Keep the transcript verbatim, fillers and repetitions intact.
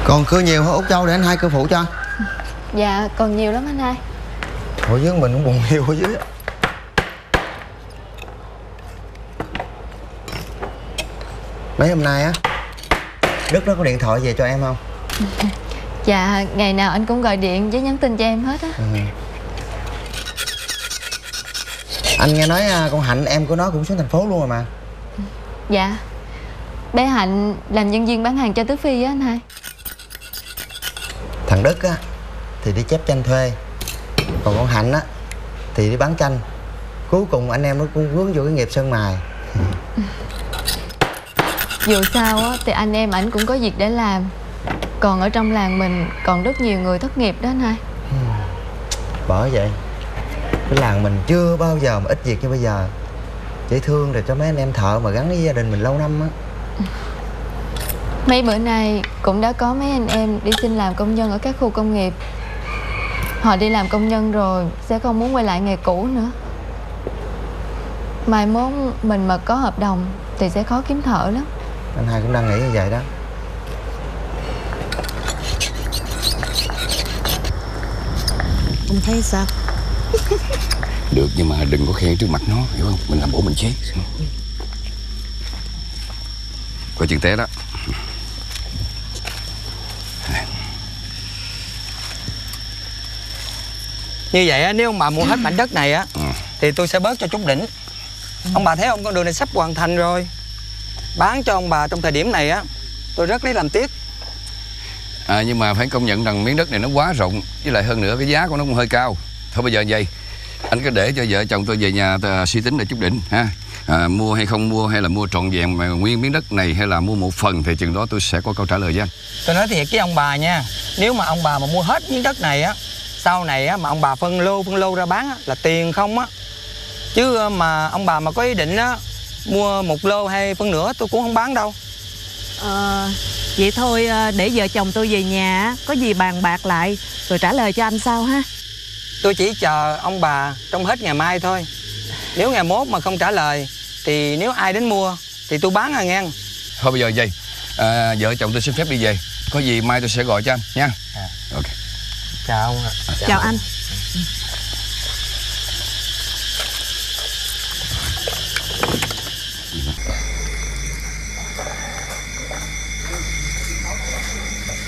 Còn cưa nhiều hả Út Châu, để anh hai cưa phụ cho. Dạ còn nhiều lắm anh hai. Hồi dưới mình cũng buồn hiu ở dưới. Mấy hôm nay á Đức nó có điện thoại về cho em không? Dạ ngày nào anh cũng gọi điện với nhắn tin cho em hết á. Ừ. Anh nghe nói con Hạnh em của nó cũng xuống thành phố luôn rồi mà. Dạ bé Hạnh làm nhân viên bán hàng cho Tứ Phi á anh hai. Thằng Đức á thì đi chép tranh thuê, còn con Hạnh á thì đi bán tranh. Cuối cùng anh em nó cũng vướng vô cái nghiệp sơn mài. Dù sao á thì anh em ảnh cũng có việc để làm. Còn ở trong làng mình còn rất nhiều người thất nghiệp đó anh hai. Bởi vậy cái làng mình chưa bao giờ mà ít việc như bây giờ. Dễ thương rồi cho mấy anh em thợ mà gắn với gia đình mình lâu năm á. Mấy bữa nay cũng đã có mấy anh em đi xin làm công nhân ở các khu công nghiệp. Họ đi làm công nhân rồi sẽ không muốn quay lại nghề cũ nữa. Mai mốt mình mà có hợp đồng thì sẽ khó kiếm thợ lắm. Anh hai cũng đang nghĩ như vậy đó. Ông thấy sao? Được, nhưng mà đừng có khen trước mặt nó, hiểu không? Mình làm bộ mình chết. Coi chừng té đó. Như vậy á, nếu ông bà mua hết mảnh đất này á ừ. thì tôi sẽ bớt cho chút đỉnh. Ông bà thấy không, con đường này sắp hoàn thành rồi. Bán cho ông bà trong thời điểm này á, tôi rất lấy làm tiếc. À, nhưng mà phải công nhận rằng miếng đất này nó quá rộng, với lại hơn nữa cái giá của nó cũng hơi cao. Thôi bây giờ vậy, anh cứ để cho vợ chồng tôi về nhà tôi suy tính lại chút đỉnh ha. À, mua hay không mua, hay là mua trọn vẹn mà nguyên miếng đất này, hay là mua một phần, thì chừng đó tôi sẽ có câu trả lời với anh. Tôi nói thiệt với ông bà nha, nếu mà ông bà mà mua hết miếng đất này á, sau này á mà ông bà phân lô phân lô ra bán á, là tiền không á. Chứ mà ông bà mà có ý định á mua một lô hay phân nửa, tôi cũng không bán đâu. Ờ, vậy thôi để vợ chồng tôi về nhà, có gì bàn bạc lại rồi trả lời cho anh sau ha. Tôi chỉ chờ ông bà trong hết ngày mai thôi. Nếu ngày mốt mà không trả lời thì nếu ai đến mua thì tôi bán à nghe. Thôi bây giờ vậy, à, vợ chồng tôi xin phép đi về. Có gì mai tôi sẽ gọi cho anh nha. À. Ok. Chào ông ạ. À, Chào anh.